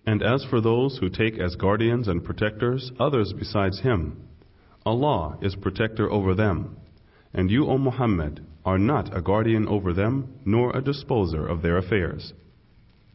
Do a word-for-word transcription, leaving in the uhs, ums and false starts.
And as for those who take as guardians and protectors others besides Him, Allah is protector over them, and you, O Muhammad, are not a guardian over them nor a disposer of their affairs.